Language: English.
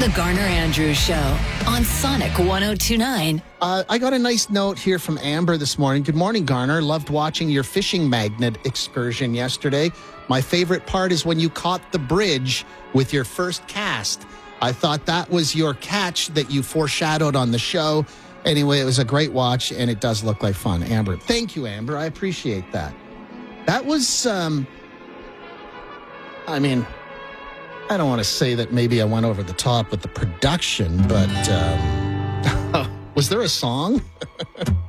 The Garner Andrews Show on Sonic 102.9. I got a nice note here from Amber this morning. Good morning, Garner. Loved watching your fishing magnet excursion yesterday. My favorite part is when you caught the bridge with your first cast. I thought that was your catch that you foreshadowed on the show. Anyway, it was a great watch, and it does look like fun. Amber, thank you, Amber. I appreciate that. That was, I don't want to say that maybe I went over the top with the production, but was there a song?